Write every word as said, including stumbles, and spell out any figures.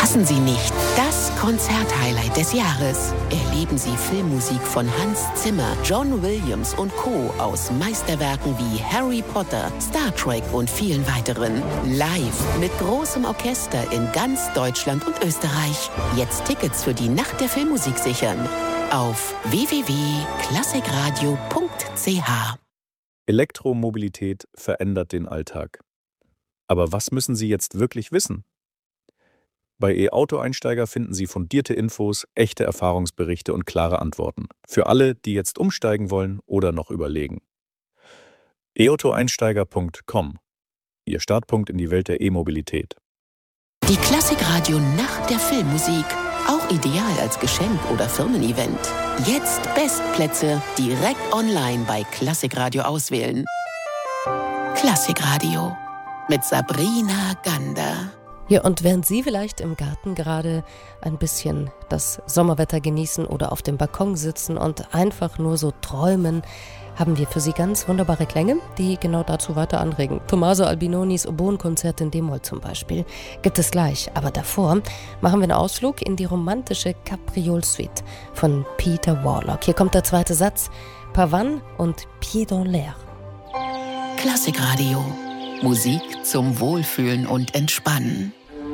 Verpassen Sie nicht das Konzerthighlight des Jahres. Erleben Sie Filmmusik von Hans Zimmer, John Williams und Co. aus Meisterwerken wie Harry Potter, Star Trek und vielen weiteren. Live mit großem Orchester in ganz Deutschland und Österreich. Jetzt Tickets für die Nacht der Filmmusik sichern. Auf w w w punkt klassikradio punkt c h. Elektromobilität verändert den Alltag. Aber was müssen Sie jetzt wirklich wissen? Bei E-Auto-Einsteiger finden Sie fundierte Infos, echte Erfahrungsberichte und klare Antworten. Für alle, die jetzt umsteigen wollen oder noch überlegen. e auto einsteiger punkt com. Ihr Startpunkt in die Welt der E-Mobilität. Die Klassikradio Nacht der Filmmusik. Auch ideal als Geschenk oder Firmen-Event. Jetzt Bestplätze direkt online bei Klassikradio auswählen. Klassikradio mit Sabrina Gander. Ja, und während Sie vielleicht im Garten gerade ein bisschen das Sommerwetter genießen oder auf dem Balkon sitzen und einfach nur so träumen, haben wir für Sie ganz wunderbare Klänge, die genau dazu weiter anregen. Tommaso Albinonis Oboenkonzert in D-Moll zum Beispiel gibt es gleich. Aber davor machen wir einen Ausflug in die romantische Capriol-Suite von Peter Warlock. Hier kommt der zweite Satz, Pavane und Pieds dans l'air. Klassikradio. Musik zum Wohlfühlen und Entspannen.